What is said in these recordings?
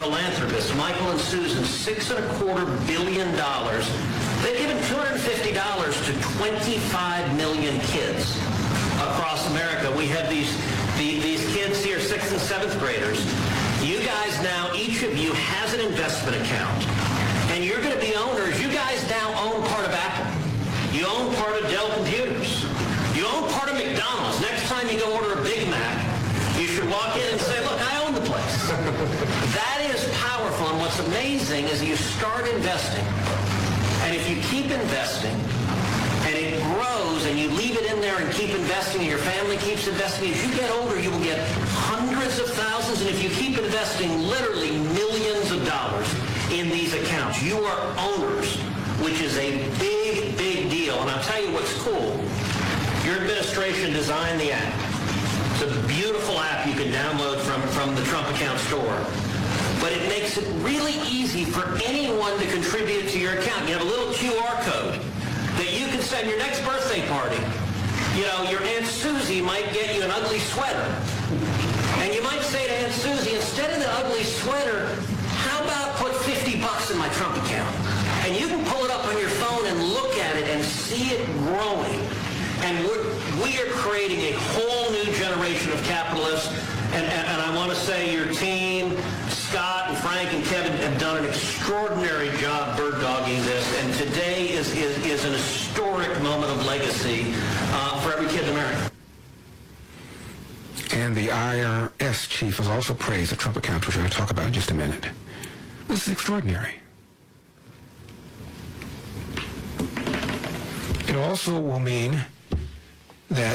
philanthropists, Michael and Susan, $6.25 billion. They've given $250 to 25 million kids across America. We have these kids here, 6th and 7th graders. You guys now, each of you has an investment account, and you're going to be owners. You guys now own part of Apple. You own part of Dell Computers. You own part of McDonald's. Next time you go order a Big Mac, you should walk in and say, look, I own the place. That is powerful, and what's amazing is you start investing, and if you keep investing, and it grows, and you leave it in there and keep investing, and your family keeps investing, as you get older, you will get hundreds of thousands, and if you keep investing literally millions of dollars in these accounts, you are owners, which is a big, big deal. And I'll tell you what's cool. Your administration designed the app. It's a beautiful app you can download from the Trump Account store. But it makes it really easy for anyone to contribute to your account. You have a little QR code that you can send your next birthday party. You know, your Aunt Susie might get you an ugly sweater. And you might say to Aunt Susie, instead of the ugly sweater, how about put $50 in my Trump account? And you can pull it up on your phone and look at it and see it growing. And we are creating a whole new generation of capitalists. And I want to say your team, Scott and Frank and Kevin, have done an extraordinary job bird-dogging this. And today is an historic moment of legacy for every kid in America. And the IRS chief has also praised the Trump account, which we're going to talk about in just a minute. This is extraordinary. It also will mean that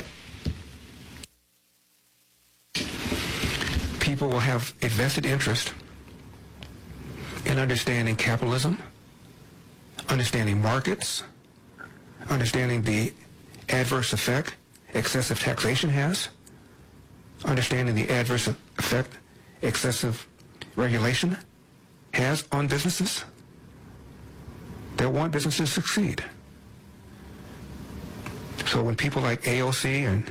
people will have a vested interest in understanding capitalism, understanding markets, understanding the adverse effect excessive taxation has, understanding the adverse effect excessive regulation has on businesses. They'll want businesses to succeed. So when people like AOC and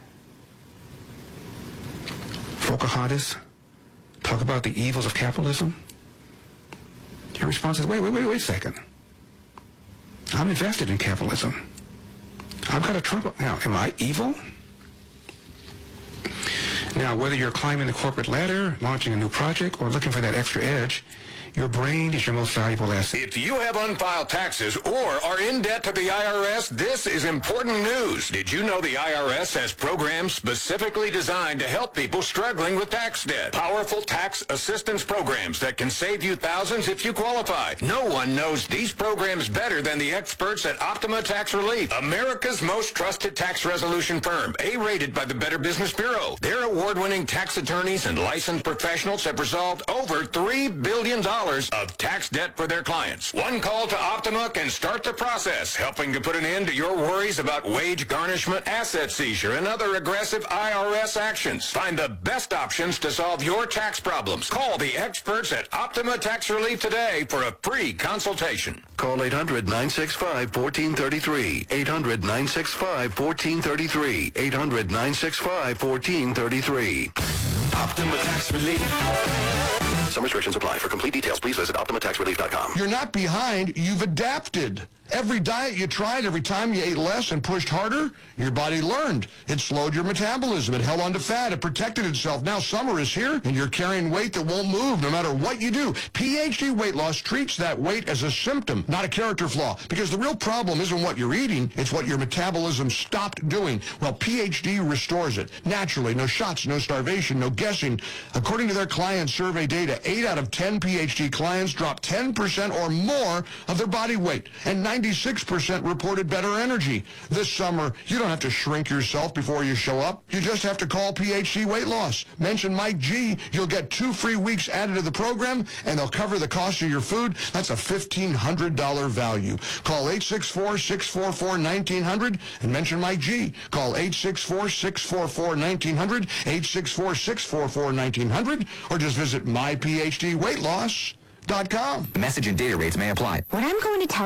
Pocahontas talk about the evils of capitalism, your response is, wait a second. I'm invested in capitalism. I've got a Trump. Now, am I evil? Now, whether you're climbing the corporate ladder, launching a new project, or looking for that extra edge, your brain is your most valuable asset. If you have unfiled taxes or are in debt to the IRS, this is important news. Did you know the IRS has programs specifically designed to help people struggling with tax debt? Powerful tax assistance programs that can save you thousands if you qualify. No one knows these programs better than the experts at Optima Tax Relief, America's most trusted tax resolution firm, A-rated by the Better Business Bureau. Their award-winning tax attorneys and licensed professionals have resolved over $3 billion of tax debt for their clients. One call to Optima can start the process, helping to put an end to your worries about wage garnishment, asset seizure, and other aggressive IRS actions. Find the best options to solve your tax problems. Call the experts at Optima Tax Relief today for a free consultation. Call 800-965-1433. 800-965-1433. 800-965-1433. Optima Tax Relief. Some restrictions apply. For complete details, please visit OptimaTaxRelief.com. You're not behind. You've adapted. Every diet you tried, every time you ate less and pushed harder, your body learned. It slowed your metabolism. It held on to fat. It protected itself. Now summer is here, and you're carrying weight that won't move no matter what you do. PhD Weight Loss treats that weight as a symptom, not a character flaw, because the real problem isn't what you're eating. It's what your metabolism stopped doing. Well, PhD restores it. Naturally, no shots, no starvation, no guessing. According to their client survey data, 8 out of 10 PhD clients dropped 10% or more of their body weight, and 96% reported better energy. This summer, you don't have to shrink yourself before you show up. You just have to call PhD Weight Loss. Mention Mike G. You'll get 2 free weeks added to the program, and they'll cover the cost of your food. That's a $1,500 value. Call 864-644-1900 and mention Mike G. Call 864-644-1900, 864-644-1900, or just visit myphdweightloss.com. Message and data rates may apply. What I'm going to tell